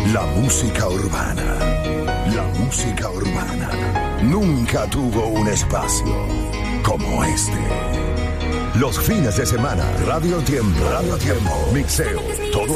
La música urbana. La música urbana nunca tuvo un espacio como este. Los fines de semana, Radio Tiempo, mixeo, todo